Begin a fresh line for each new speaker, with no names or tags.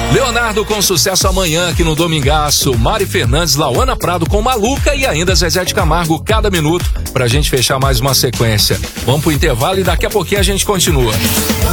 Leonardo com sucesso amanhã aqui no Domingaço. Mari Fernandes, Lauana Prado com Maluca e ainda Zezé de Camargo, Cada Minuto, pra gente fechar mais uma sequência. Vamos pro intervalo e daqui a pouquinho a gente continua.